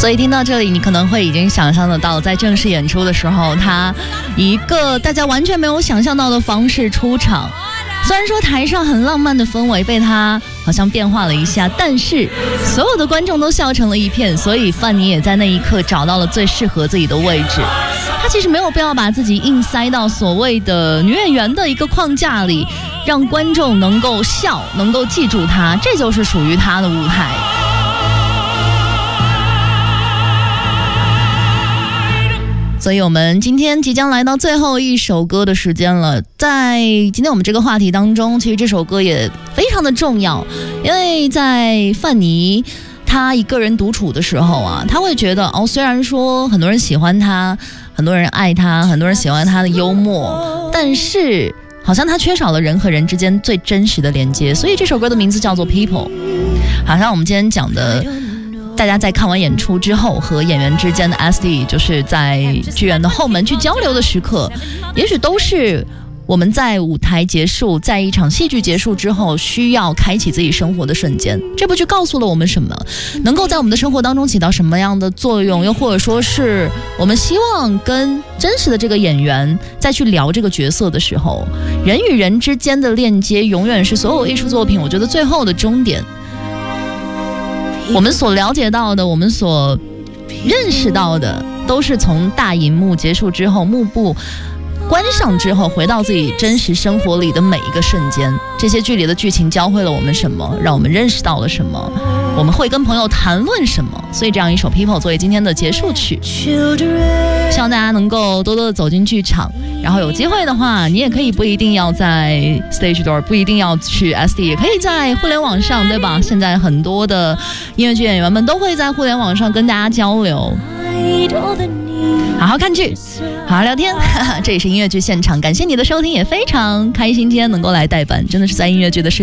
所以听到这里，你可能会已经想象得到，在正式演出的时候，他以一个大家完全没有想象到的方式出场。虽然说台上很浪漫的氛围被他好像变化了一下，但是所有的观众都笑成了一片，所以范妮也在那一刻找到了最适合自己的位置。他其实没有必要把自己硬塞到所谓的女演员的一个框架里，让观众能够笑，能够记住他，这就是属于他的舞台。所以我们今天即将来到最后一首歌的时间了。在今天我们这个话题当中，其实这首歌也非常的重要，因为在范妮他一个人独处的时候啊，他会觉得虽然说很多人喜欢他，很多人爱他，很多人喜欢他的幽默，但是好像他缺少了人和人之间最真实的连接。所以这首歌的名字叫做 People。 好像我们今天讲的大家在看完演出之后和演员之间的 SD， 就是在剧院的后门去交流的时刻，也许都是我们在舞台结束，在一场戏剧结束之后需要开启自己生活的瞬间。这部剧告诉了我们什么，能够在我们的生活当中起到什么样的作用，又或者说是我们希望跟真实的这个演员再去聊这个角色的时候，人与人之间的链接永远是所有艺术作品我觉得最后的终点。我们所了解到的，我们所认识到的，都是从大荧幕结束之后，幕布关上之后，回到自己真实生活里的每一个瞬间。这些剧里的剧情教会了我们什么，让我们认识到了什么，我们会跟朋友谈论什么。所以这样一首 People 作为今天的结束曲，希望大家能够多多的走进剧场，然后有机会的话，你也可以不一定要在 Stage Door， 不一定要去 SD， 也可以在互联网上，对吧？现在很多的音乐剧演员们都会在互联网上跟大家交流，好好看剧，好好聊天。这里是音乐剧现场，感谢你的收听，也非常开心今天能够来代班，真的是在音乐剧的世界